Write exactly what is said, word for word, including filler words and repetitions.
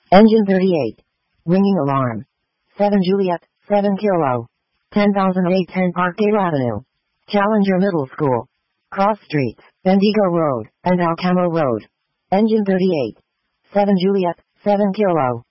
Engine thirty-eight. Ringing alarm. seven Juliet, seven Kilo. ten thousand eight hundred ten Parkdale Avenue. Challenger Middle School. Cross Streets, Bendigo Road, and Alcamo Road. Engine thirty-eight. seven Juliet, seven Kilo.